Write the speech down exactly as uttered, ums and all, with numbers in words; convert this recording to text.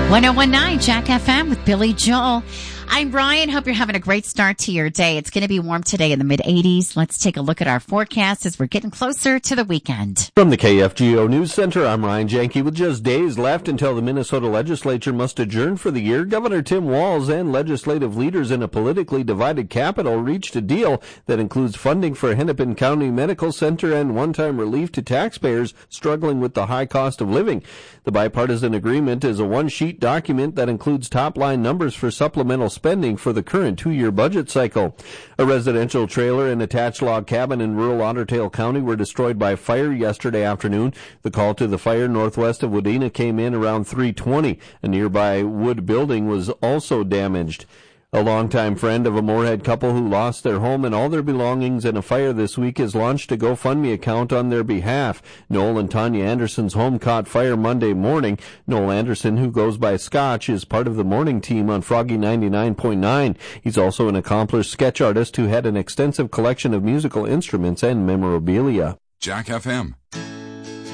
one oh one point nine Jack F M with Billy Joel. I'm Brian. Hope you're having a great start to your day. It's going to be warm today in the mid eighties. Let's take a look at our forecast as we're getting closer to the weekend. From the K F G O News Center, I'm Ryan Janke. With just days left until the Minnesota legislature must adjourn for the year, Governor Tim Walz and legislative leaders in a politically divided capital reached a deal that includes funding for Hennepin County Medical Center and one-time relief to taxpayers struggling with the high cost of living. The bipartisan agreement is a one-sheet document that includes top-line numbers for supplemental spending for the current two-year budget cycle. A residential trailer and attached log cabin in rural Otter Tail County were destroyed by fire yesterday afternoon. The call to the fire northwest of Wadena came in around three twenty. A nearby wood building was also damaged. A longtime friend of a Moorhead couple who lost their home and all their belongings in a fire this week has launched a GoFundMe account on their behalf. Noel and Tanya Anderson's home caught fire Monday morning. Noel Anderson, who goes by Scotch, is part of the morning team on Froggy ninety-nine point nine. He's also an accomplished sketch artist who had an extensive collection of musical instruments and memorabilia. Jack F M.